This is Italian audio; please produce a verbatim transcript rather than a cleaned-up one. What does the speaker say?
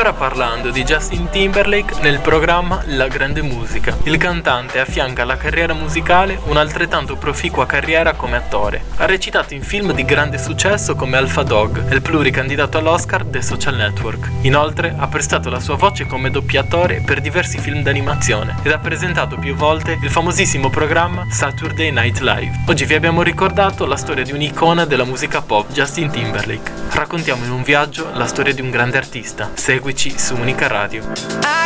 ancora parlando di Justin Timberlake nel programma La Grande Musica. Il cantante affianca alla carriera musicale un'altrettanto proficua carriera come attore. Ha recitato in film di grande successo come Alpha Dog e il pluricandidato all'Oscar The Social Network. Inoltre ha prestato la sua voce come doppiatore per diversi film d'animazione ed ha presentato più volte il famosissimo programma Saturday Night Live. Oggi vi abbiamo ricordato la storia di un'icona della musica pop, Justin Timberlake. Raccontiamo in un viaggio la storia di un grande artista. Seguici su Unica Radio.